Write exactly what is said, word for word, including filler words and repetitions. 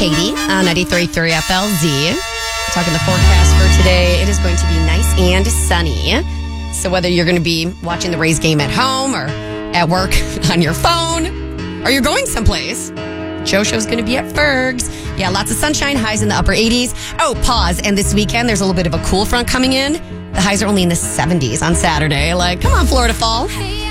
Katie on ninety-three point three F L Z. Talking the forecast for today. It is going to be nice and sunny. So whether you're going to be watching the Rays game at home or at work on your phone, or you're going someplace, Joe Show's going to be at Ferg's. Yeah, lots of sunshine, highs in the upper eighties. Oh, pause. And this weekend, there's a little bit of a cool front coming in. The highs are only in the seventies on Saturday. Like, come on, Florida fall.